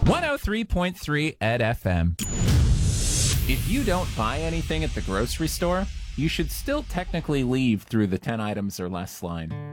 103.3 Ed FM. If you don't buy anything at the grocery store, you should still technically leave through the 10 items or less line.